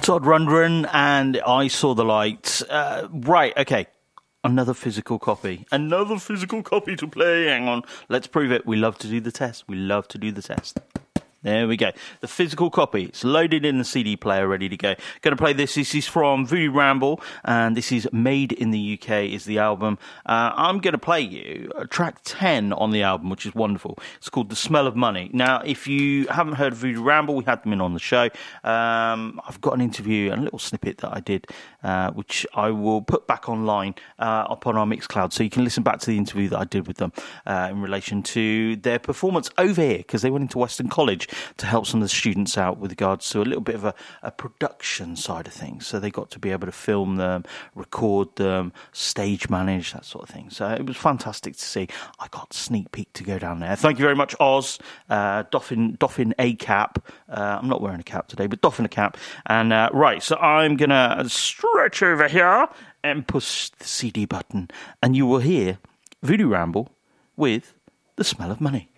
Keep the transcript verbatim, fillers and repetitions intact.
Todd Rundgren, and I Saw the Light. Uh, right, okay. Another physical copy. Another physical copy to play. Hang on. Let's prove it. We love to do the test. We love to do the test. There we go. The physical copy. It's loaded in the C D player, ready to go. Going to play this. This is from Voodoo Ramble, and this is Made in the U K is the album. Uh, I'm going to play you track ten on the album, which is wonderful. It's called The Smell of Money. Now, if you haven't heard of Voodoo Ramble, we had them in on the show. Um, I've got an interview, a little snippet that I did, uh, which I will put back online uh, up on our Mixcloud, so you can listen back to the interview that I did with them uh, in relation to their performance over here, because they went into Western College to help some of the students out with regards to a little bit of a, a production side of things. So they got to be able to film them, record them, stage manage, that sort of thing. So it was fantastic to see. I got a sneak peek to go down there. Thank you very much, Oz. Uh, doffing, doffing a cap. Uh, I'm not wearing a cap today, but doffing a cap. And uh, right, so I'm going to stretch over here and push the C D button, and you will hear Voodoo Ramble with The Smell of Money.